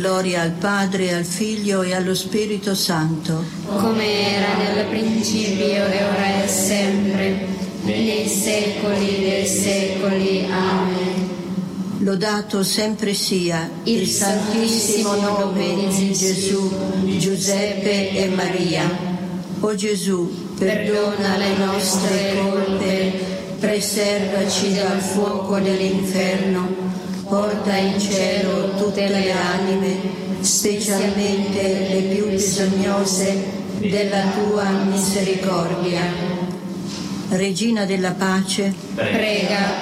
Gloria al Padre, al Figlio e allo Spirito Santo. Come era nel principio e ora e sempre, nei secoli dei secoli. Amen. Lodato sempre sia il Santissimo nome di Gesù, Giuseppe e Maria. O Gesù, perdona le nostre colpe, preservaci dal fuoco dell'inferno, porta in cielo tutte le anime, specialmente le più bisognose della tua misericordia. Regina della pace, Prega